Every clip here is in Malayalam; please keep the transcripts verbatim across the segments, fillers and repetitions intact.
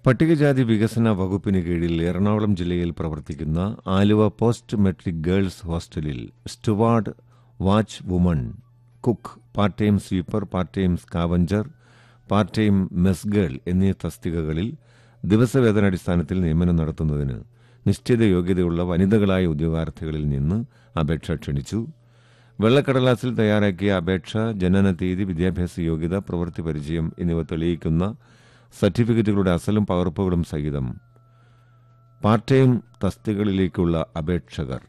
പട്ടികജാതി വികസന വകുപ്പിന് കീഴിൽ എറണാകുളം ജില്ലയിൽ പ്രവർത്തിക്കുന്ന ആലുവ പോസ്റ്റ് മെട്രിക് ഗേൾസ് ഹോസ്റ്റലിൽ steward, watch woman, cook, part time sweeper, part time scavenger, part time mess girl എന്നീ തസ്തികകളിൽ ദിവസവേതനാടിസ്ഥാനത്തിൽ നിയമനം നടത്തുന്നതിന് നിശ്ചിത യോഗ്യതയുള്ള വനിതകളായ ഉദ്യോഗാർത്ഥികളിൽ നിന്ന് അപേക്ഷ ക്ഷണിച്ചു. വെള്ളക്കടലാസിൽ തയ്യാറാക്കിയ അപേക്ഷ ജനന തീയതി, വിദ്യാഭ്യാസ യോഗ്യത, പ്രവൃത്തി പരിചയം എന്നിവ തെളിയിക്കുന്ന സർട്ടിഫിക്കറ്റുകളുടെ അസലും പകർപ്പുകളും സഹിതം പാർട്ട് ടൈം തസ്തികകളിലേക്കുള്ള അപേക്ഷകർ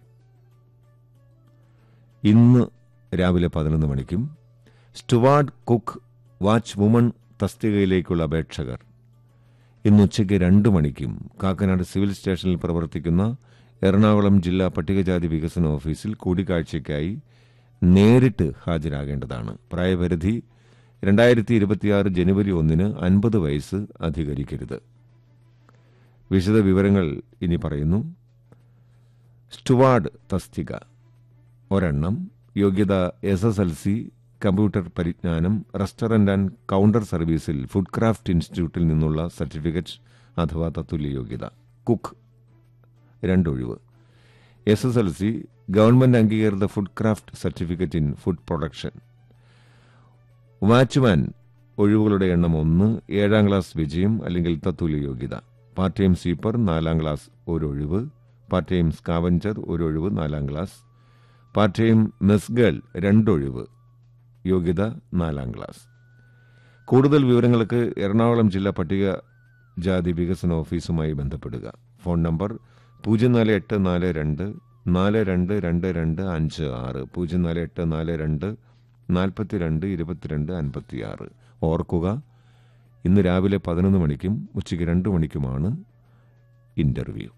ഇന്ന് രാവിലെ പതിനൊന്ന് മണിക്കും, സ്റ്റുവാർഡ്, കുക്ക്, വാച്ച് വുമൺ തസ്തികയിലേക്കുള്ള അപേക്ഷകർ ഇന്ന് ഉച്ചയ്ക്ക് രണ്ട് മണിക്കും കാക്കനാട് സിവിൽ സ്റ്റേഷനിൽ പ്രവർത്തിക്കുന്ന എറണാകുളം ജില്ലാ പട്ടികജാതി വികസന ഓഫീസിൽ കൂടിക്കാഴ്ചയ്ക്കായി നേരിട്ട് ഹാജരാകേണ്ടതാണ്. പ്രായപരിധി രണ്ടായിരത്തി ഇരുപത്തിയാറ് ജനുവരി ഒന്നിന് അൻപത് വയസ്സ് അധികരിക്കരുത്. വിശദ വിവരങ്ങൾ ഇനി പറയുന്നു. സ്റ്റുവാർഡ് തസ്തിക ഒരെണ്ണം, യോഗ്യത S S L C, computer പരിജ്ഞാനം, റെസ്റ്റോറന്റ് ആൻഡ് കൗണ്ടർ സർവീസിൽ ഫുഡ് ക്രാഫ്റ്റ് ഇൻസ്റ്റിറ്റ്യൂട്ടിൽ നിന്നുള്ള സർട്ടിഫിക്കറ്റ് അഥവാ തത്തുല്യ യോഗ്യത. Cook രണ്ടൊഴിവ്. S S L C, government അംഗീകൃത food craft certificate in food production. Watchman ഒഴിവുകളുടെ എണ്ണം ഒന്ന്, ഏഴാം ക്ലാസ് വിജയം അല്ലെങ്കിൽ തത്തുല്യ യോഗ്യത. പാർട്ട് ടൈം സ്വീപ്പർ നാലാം ക്ലാസ് ഒരൊഴിവ്. പാർട്ട് ടൈം സ്കാവഞ്ചർ ഒരൊഴിവ് നാലാം class. Part time mess girl രണ്ടൊഴിവ്, യോഗ്യത നാലാം ക്ലാസ്. കൂടുതൽ വിവരങ്ങൾക്ക് എറണാകുളം ജില്ലാ പട്ടികജാതി വികസന ഓഫീസുമായി ബന്ധപ്പെടുക. ഫോൺ നമ്പർ പൂജ്യം നാല് എട്ട് നാല് രണ്ട് നാല് രണ്ട് രണ്ട് രണ്ട് അഞ്ച് ആറ്, പൂജ്യം നാല് എട്ട് നാല് രണ്ട് നാൽപ്പത്തിരണ്ട് ഇരുപത്തിരണ്ട് അൻപത്തിയാറ്. ഓർക്കുക, ഇന്ന് രാവിലെ പതിനൊന്ന് മണിക്കും ഉച്ചയ്ക്ക് രണ്ട് മണിക്കുമാണ് ഇന്റർവ്യൂ.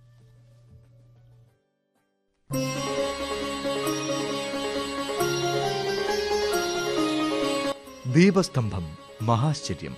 ദീപസ്തംഭം മഹാശ്ചര്യം.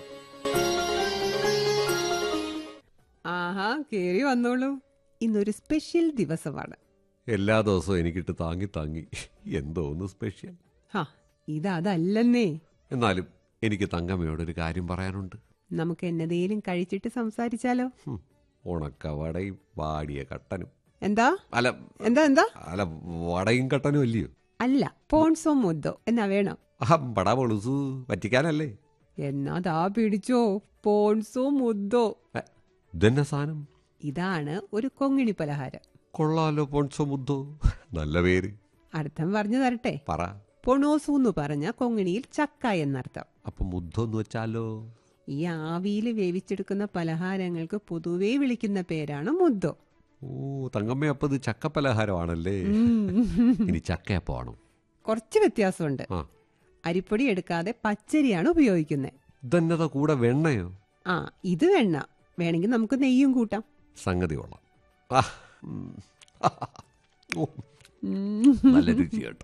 ആഹാ, കേറി വന്നോളൂ. ഇന്നൊരു സ്പെഷ്യൽ ദിവസമാണ്. എല്ലാ ദിവസവും എനിക്കിട്ട് താങ്ങി താങ്ങി എന്തോന്ന് സ്പെഷ്യൽ. ഹാ, ഇതല്ലന്നേ. എന്നാലും എനിക്ക് തങ്കമ്മയോടൊരു കാര്യം പറയാനുണ്ട്. നമുക്ക് എന്നതേലും കഴിച്ചിട്ട് സംസാരിച്ചാലോ? ഉണക്ക വടയും വാടിയ കട്ടനും. എന്താ അല്ല എന്താ എന്താ അല്ല വടയും കട്ടനും അല്ലയോ? അല്ല, പോൺസോ മുദ്ദോ എന്നാ വേണം. പടാ പൊളുസു പറ്റിക്കാനല്ലേ? എന്നാ ദാ പിടിച്ചോ, പോൺസോ മുദ്ദോ. ഇതെന്നെ സാധനം? ഇതാണ് ഒരു കൊങ്ങിണി പലഹാരം. കൊള്ളാലോ, പോൺസോ മുദ്ദോ, നല്ല പേര്. അർത്ഥം പറഞ്ഞു തരട്ടെ. പറ. പൊണോസു എന്ന് പറഞ്ഞ കൊങ്ങിണിയിൽ ചക്ക എന്നർത്ഥം. അപ്പൊ മുദ്ദോ എന്ന് വെച്ചാലോ? ഈ ആവിയിൽ വേവിച്ചെടുക്കുന്ന പലഹാരങ്ങൾക്ക് പൊതുവേ വിളിക്കുന്ന പേരാണ് മുദ്ദോ. ഓ, തങ്കമ്മ അപ്പൊ ഇത് ചക്ക പലഹാരമാണല്ലേ? ഇനി ചക്കയപ്പാണോ? കുറച്ച് വ്യത്യാസമുണ്ട്. അരിപ്പൊടി എടുക്കാതെ പച്ചരിയാണ് ഉപയോഗിക്കുന്നത്. ഇതെന്നതാ കൂടെ വെണ്ണയോ? ആ, ഇത് വെണ്ണ. വേണമെങ്കിൽ നമുക്ക് നെയ്യും കൂട്ടാം. സംഗതി കൊള്ളാം. നല്ല രുചി കേട്ടോ.